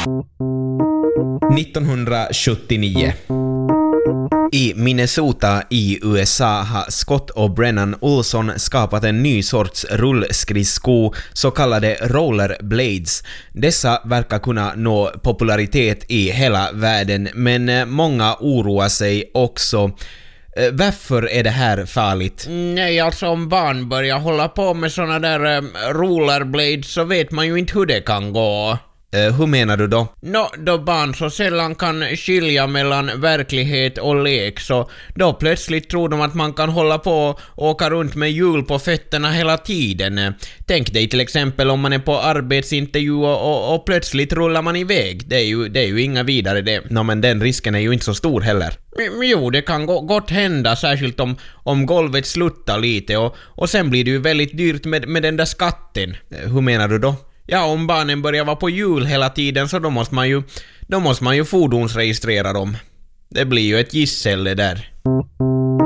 1979. I Minnesota i USA har Scott och Brennan Olson skapat en ny sorts rullskridsko, så kallade rollerblades. Dessa verkar kunna nå popularitet i hela världen, men många oroar sig också. Varför är det här farligt? Nej, alltså om barn börjar hålla på med såna där rollerblades så vet man ju inte hur det kan gå. Hur menar du då? Då barn så sällan kan skilja mellan verklighet och lek, så då plötsligt tror de att man kan hålla på och åka runt med hjul på fötterna hela tiden. Tänk dig till exempel om man är på arbetsintervju och plötsligt rullar man iväg. Det är ju inga vidare det. Men den risken är ju inte så stor heller. Jo, det kan gott hända, särskilt om golvet sluttar lite och sen blir det ju väldigt dyrt med den där skatten. Hur menar du då? Ja, om barnen börjar vara på hjul hela tiden så då måste man ju fordonsregistrera dem. Det blir ju ett gissel det där.